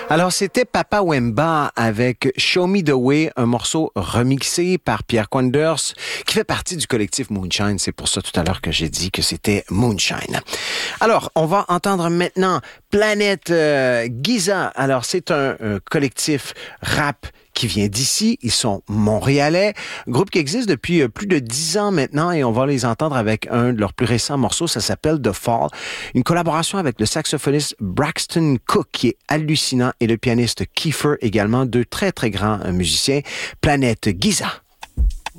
Alors, c'était Papa Wemba avec Show Me the Way, un morceau remixé par Pierre Quanders, qui fait partie du collectif Moonshine. C'est pour ça tout à l'heure que j'ai dit que c'était Moonshine. Alors, on va entendre maintenant Planète Giza. Alors, c'est un collectif rap qui vient d'ici. Ils sont montréalais. Groupe qui existe depuis plus de 10 ans maintenant et on va les entendre avec un de leurs plus récents morceaux. Ça s'appelle The Fall. Une collaboration avec le saxophoniste Braxton Cook qui est hallucinant et le pianiste Kiefer également, deux très très grands musiciens. Planète Giza.